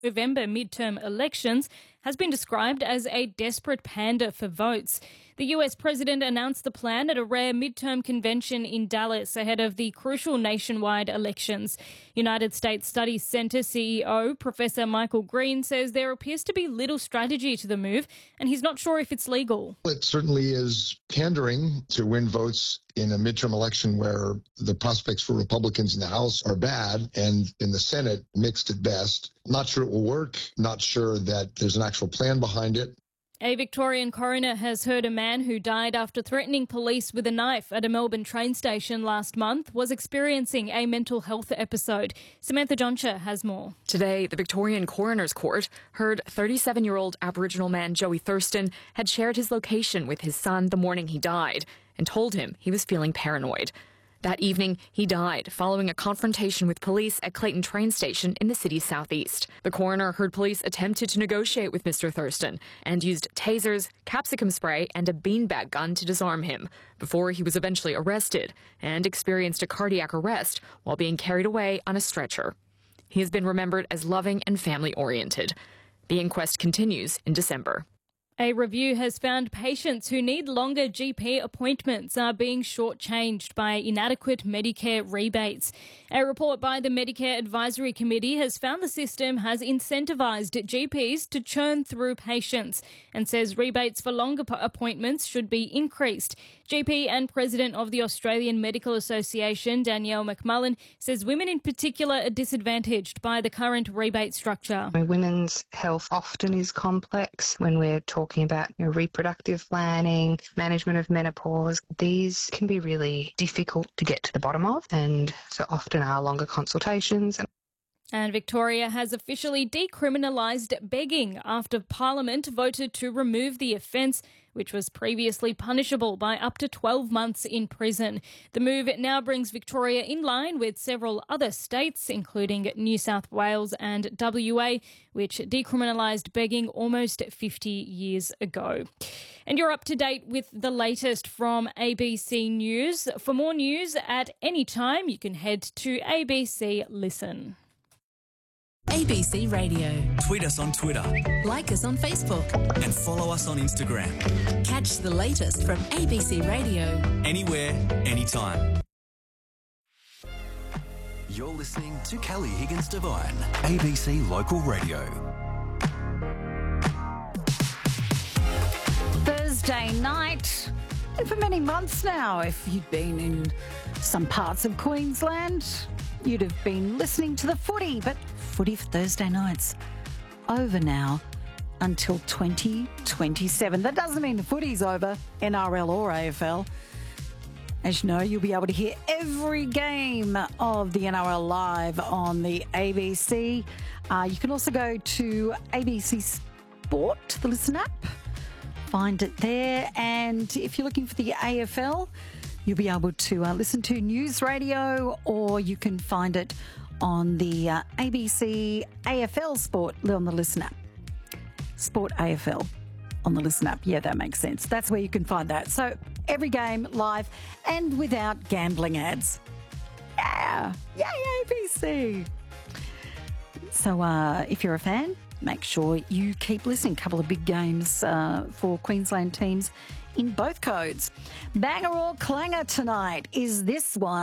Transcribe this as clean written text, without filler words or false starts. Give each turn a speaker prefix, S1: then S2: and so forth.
S1: November midterm elections has been described as a desperate pander for votes. The US president announced the plan at a rare midterm convention in Dallas ahead of the crucial nationwide elections. United States Studies Center CEO Professor Michael Green says there appears to be little strategy to the move, and he's not sure if it's legal.
S2: It certainly is pandering to win votes in a midterm election where the prospects for Republicans in the House are bad and in the Senate mixed at best. Not sure it will work. Not sure that there's an actual plan behind it.
S1: A Victorian coroner has heard a man who died after threatening police with a knife at a Melbourne train station last month was experiencing a mental health episode. Samantha Joncha has more.
S3: Today, the Victorian Coroner's Court heard 37-year-old Aboriginal man Joey Thurston had shared his location with his son the morning he died and told him he was feeling paranoid. That evening, he died following a confrontation with police at Clayton train station in the city's southeast. The coroner heard police attempted to negotiate with Mr. Thurston and used tasers, capsicum spray and a beanbag gun to disarm him before he was eventually arrested and experienced a cardiac arrest while being carried away on a stretcher. He has been remembered as loving and family-oriented. The inquest continues in December.
S1: A review has found patients who need longer GP appointments are being shortchanged by inadequate Medicare rebates. A report by the Medicare Advisory Committee has found the system has incentivised GPs to churn through patients and says rebates for longer appointments should be increased. GP and President of the Australian Medical Association, Danielle McMullen, says women in particular are disadvantaged by the current rebate structure.
S4: Women's health often is complex when we're talking about reproductive planning, management of menopause. These can be really difficult to get to the bottom of, and so often are longer consultations.
S1: And Victoria has officially decriminalised begging after Parliament voted to remove the offence, which was previously punishable by up to 12 months in prison. The move now brings Victoria in line with several other states, including New South Wales and WA, which decriminalised begging almost 50 years ago. And you're up to date with the latest from ABC News. For more news at any time, you can head to ABC Listen.
S5: ABC Radio.
S6: Tweet us on Twitter.
S5: Like us on Facebook.
S6: And follow us on Instagram.
S5: Catch the latest from ABC Radio.
S6: Anywhere, anytime.
S7: You're listening to Kelly Higgins Devine, ABC Local Radio.
S8: Thursday night, and for many months now, if you'd been in some parts of Queensland, you'd have been listening to the footy, but footy for Thursday nights over now until 2027. That doesn't mean the footy's over, NRL or AFL. As you know, you'll be able to hear every game of the NRL live on the ABC. You can also go to ABC Sport, the Listen app, find it there. And if you're looking for the AFL, you'll be able to listen to News Radio, or you can find it on the ABC AFL Sport on the Listen app. Sport AFL on the Listen app. Yeah, that makes sense. That's where you can find that. So every game live and without gambling ads. Yeah. Yay, ABC. So if you're a fan, make sure you keep listening. A couple of big games for Queensland teams in both codes. Banger or clanger tonight is this one.